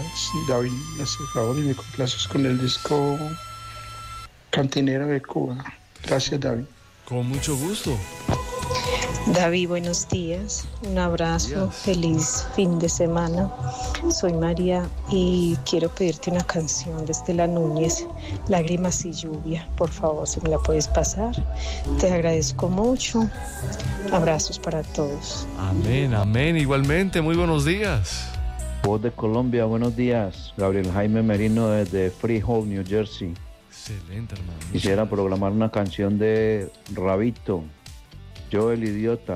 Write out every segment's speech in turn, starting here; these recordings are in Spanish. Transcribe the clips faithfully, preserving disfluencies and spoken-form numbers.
días, David. Me hace el favor y me complaces con el disco Cantinero de Cuba. Gracias, David. Con mucho gusto. David, buenos días. Un abrazo, Días. feliz fin de semana. Soy María y quiero pedirte una canción de Estela Núñez, Lágrimas y lluvia. Por favor, si me la puedes pasar. Te agradezco mucho. Abrazos para todos. Amén, amén. Igualmente, muy buenos días. Voz de Colombia, buenos días. Gabriel Jaime Merino desde Freehold, New Jersey. Excelente, hermano. Quisiera programar una canción de Rabito, Yo el Idiota.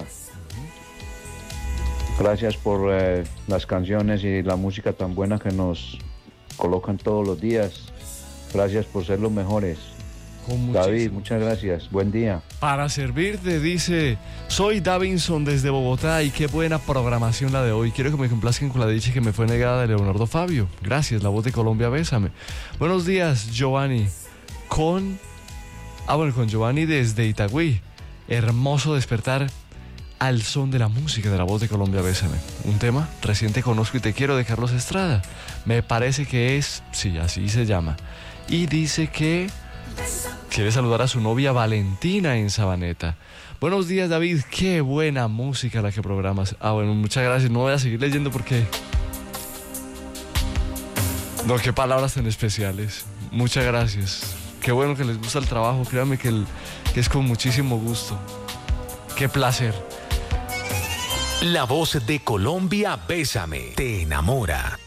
Gracias por eh, las canciones y la música tan buena que nos colocan todos los días. Gracias por ser los mejores. Con David, muchísimo. muchas gracias. Buen día. Para servirte, dice, soy Davinson desde Bogotá y qué buena programación la de hoy. Quiero que me complazcan con la dicha que me fue negada de Leonardo Fabio. Gracias, la voz de Colombia, bésame. Buenos días, Giovanni. Con... Ah, bueno, con Giovanni desde Itagüí. Hermoso despertar al son de la música de la voz de Colombia, bésame. Un tema reciente conozco y te quiero de Carlos Estrada. Me parece que es... Sí, así se llama. Y dice que... quiere saludar a su novia Valentina en Sabaneta. Buenos días, David. Qué buena música la que programas. Ah, bueno, muchas gracias. No voy a seguir leyendo porque... No, qué palabras tan especiales. Muchas gracias. Qué bueno que les gusta el trabajo. Créanme que, el, que es con muchísimo gusto. Qué placer. La voz de Colombia, bésame, te enamora.